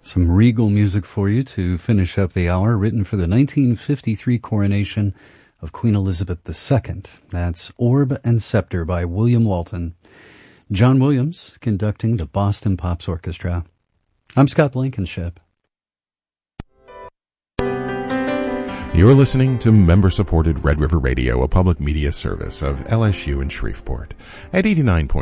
Some regal music for you to finish up the hour, written for the 1953 coronation of Queen Elizabeth II. That's Orb and Scepter by William Walton. John Williams conducting the Boston Pops Orchestra. I'm Scott Blankenship. You're listening to member-supported Red River Radio, a public media service of LSU in Shreveport, at 89.